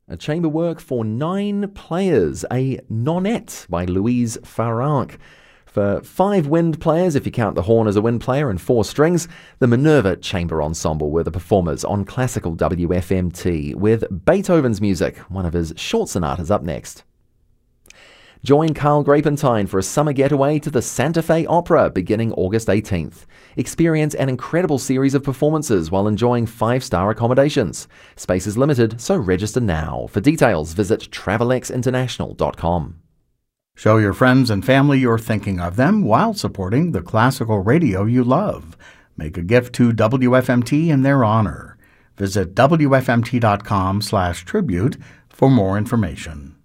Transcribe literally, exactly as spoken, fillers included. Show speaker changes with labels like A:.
A: A chamber work for nine players, a nonette by Louise Farranc. For five wind players, if you count the horn as a wind player, and four strings, the Minerva Chamber Ensemble were the performers on Classical W F M T with Beethoven's music. One of his short sonatas up next. Join Carl Grapentine for a summer getaway to the Santa Fe Opera beginning August eighteenth. Experience an incredible series of performances while enjoying five-star accommodations. Space is limited, so register now. For details, visit travelex international dot com.
B: Show your friends and family you're thinking of them while supporting the classical radio you love. Make a gift to W F M T in their honor. Visit W F M T dot com slash tribute for more information.